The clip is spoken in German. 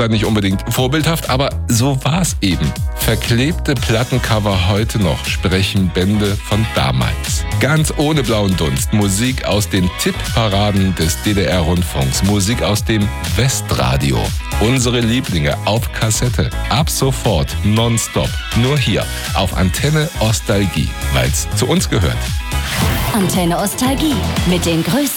sogar nicht unbedingt vorbildhaft, aber so war's eben. Verklebte Plattencover heute noch sprechen Bände von damals. Ganz ohne blauen Dunst. Musik aus den Tipparaden des DDR-Rundfunks. Musik aus dem Westradio. Unsere Lieblinge auf Kassette. Ab sofort nonstop. Nur hier auf Antenne Ostalgie, weil's zu uns gehört. Antenne Ostalgie mit den größten